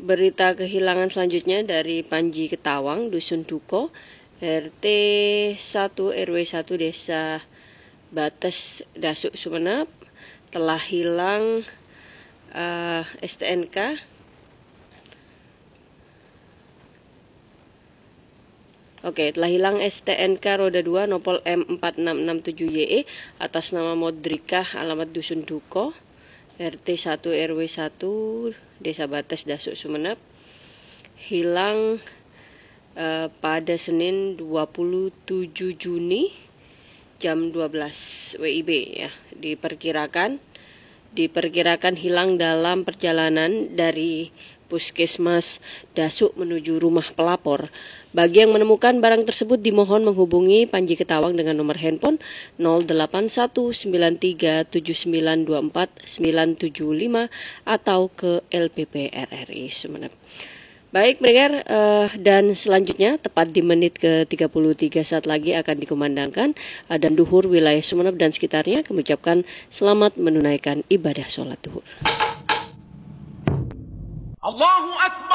Berita kehilangan selanjutnya dari Panji Ketawang, Dusun Duko, RT 1 RW 1 Desa Bates Dasuk Sumeneb, telah hilang STNK telah hilang STNK roda 2 Nopol M4667YE atas nama Modrikah, alamat Dusun Duko, RT 1 RW 1 Desa Bates Dasuk Sumeneb, hilang pada Senin 27 Juni jam 12 WIB ya. Diperkirakan hilang dalam perjalanan dari Puskesmas Dasuk menuju rumah pelapor. Bagi yang menemukan barang tersebut dimohon menghubungi Panji Ketawang dengan nomor handphone 081937924975 atau ke LPP RRI Sumeneb. Baik pendengar, dan selanjutnya tepat di menit ke-33 saat lagi akan dikumandangkan adzan duhur wilayah Sumeneb dan sekitarnya. Kami ucapkan selamat menunaikan ibadah sholat duhur. Allahu Akbar.